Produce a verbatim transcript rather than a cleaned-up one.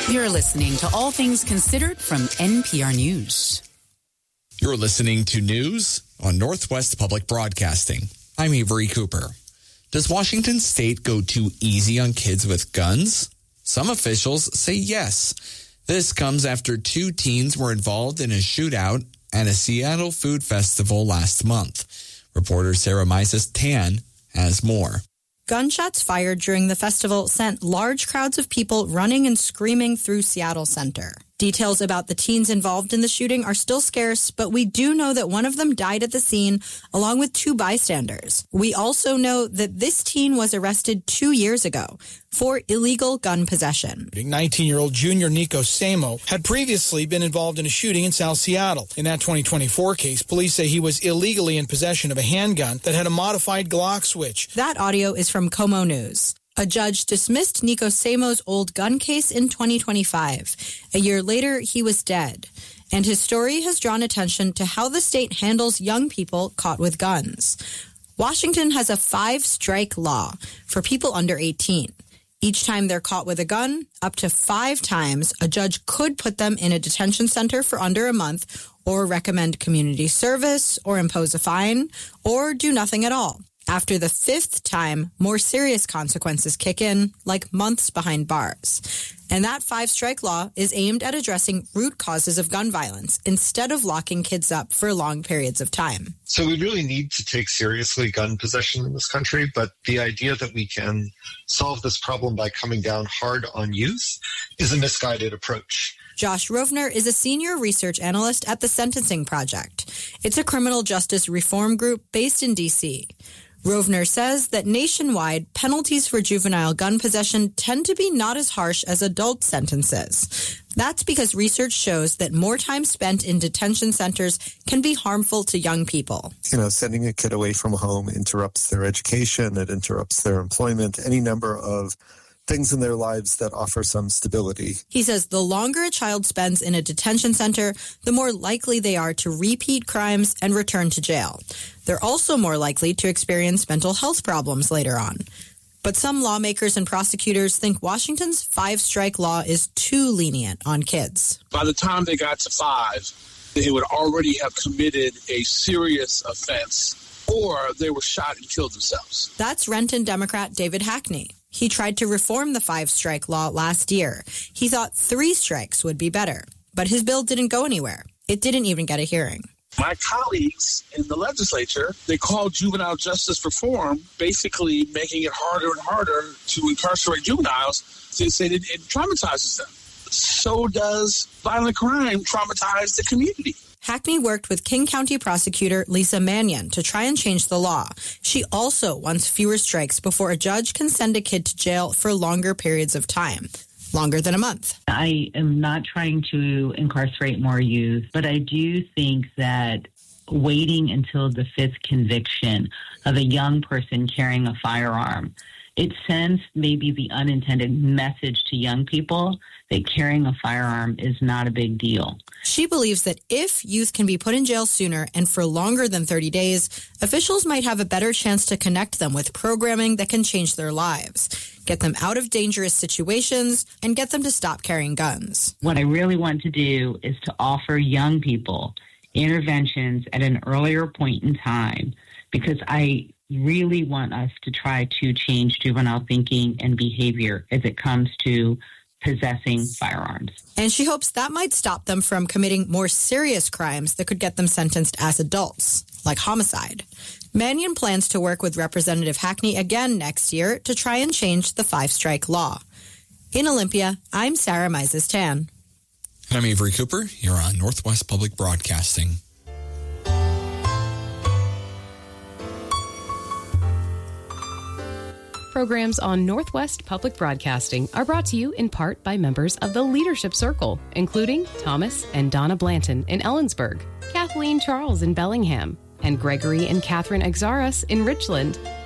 You're listening to All Things Considered from N P R News. You're listening to news on Northwest Public Broadcasting. I'm Avery Cooper. Does Washington State go too easy on kids with guns? Some officials say yes. This comes after two teens were involved in a shootout at a Seattle food festival last month. Reporter Sarah Mises-Tan has more. Gunshots fired during the festival sent large crowds of people running and screaming through Seattle Center. Details about the teens involved in the shooting are still scarce, but we do know that one of them died at the scene along with two bystanders. We also know that this teen was arrested two years ago for illegal gun possession. nineteen-year-old junior Nico Samo had previously been involved in a shooting in South Seattle. In that twenty twenty-four case, police say he was illegally in possession of a handgun that had a modified Glock switch. That audio is from Como News. A judge dismissed Nico Samo's old gun case in twenty twenty-five. A year later, he was dead. And his story has drawn attention to how the state handles young people caught with guns. Washington has a five-strike law for people under eighteen. Each time they're caught with a gun, up to five times, a judge could put them in a detention center for under a month, or recommend community service, or impose a fine, or do nothing at all. After the fifth time, more serious consequences kick in, like months behind bars. And that five-strike law is aimed at addressing root causes of gun violence instead of locking kids up for long periods of time. So we really need to take seriously gun possession in this country, but the idea that we can solve this problem by coming down hard on youth is a misguided approach. Josh Rovner is a senior research analyst at the Sentencing Project. It's a criminal justice reform group based in D C Rovner says that nationwide, penalties for juvenile gun possession tend to be not as harsh as adult sentences. That's because research shows that more time spent in detention centers can be harmful to young people. You know, sending a kid away from home interrupts their education, it interrupts their employment, any number of things in their lives that offer some stability. He says the longer a child spends in a detention center, the more likely they are to repeat crimes and return to jail. They're also more likely to experience mental health problems later on. But some lawmakers and prosecutors think Washington's five-strike law is too lenient on kids. By the time they got to five, they would already have committed a serious offense, or they were shot and killed themselves. That's Renton Democrat David Hackney. He tried to reform the five-strike law last year. He thought three strikes would be better, but his bill didn't go anywhere. It didn't even get a hearing. My colleagues in the legislature, they call juvenile justice reform basically making it harder and harder to incarcerate juveniles. They say that it traumatizes them. So does violent crime traumatize the community. Hackney worked with King County prosecutor Lisa Mannion to try and change the law. She also wants fewer strikes before a judge can send a kid to jail for longer periods of time, longer than a month. I am not trying to incarcerate more youth, but I do think that waiting until the fifth conviction of a young person carrying a firearm, it sends maybe the unintended message to young people that carrying a firearm is not a big deal. She believes that if youth can be put in jail sooner and for longer than thirty days, officials might have a better chance to connect them with programming that can change their lives, get them out of dangerous situations, and get them to stop carrying guns. What I really want to do is to offer young people interventions at an earlier point in time, because I really want us to try to change juvenile thinking and behavior as it comes to possessing firearms. And she hopes that might stop them from committing more serious crimes that could get them sentenced as adults, like homicide. Mannion plans to work with Representative Hackney again next year to try and change the five-strike law. In Olympia, I'm Sarah Mises-Tan. And I'm Avery Cooper here on Northwest Public Broadcasting. Programs on Northwest Public Broadcasting are brought to you in part by members of the Leadership Circle, including Thomas and Donna Blanton in Ellensburg, Kathleen Charles in Bellingham, and Gregory and Catherine Exaras in Richland.